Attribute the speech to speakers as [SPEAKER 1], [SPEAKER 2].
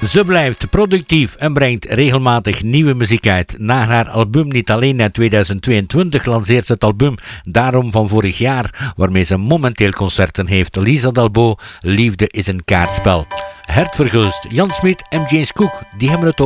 [SPEAKER 1] Ze blijft productief en brengt regelmatig nieuwe muziek uit. Na haar album Niet Alleen uit 2022 lanceert ze het album Daarom van vorig jaar, waarmee ze momenteel concerten heeft. Lisa Dalbo, Liefde is een kaartspel. Hert Vergulst, Jan Smit en James Cook, die hebben het over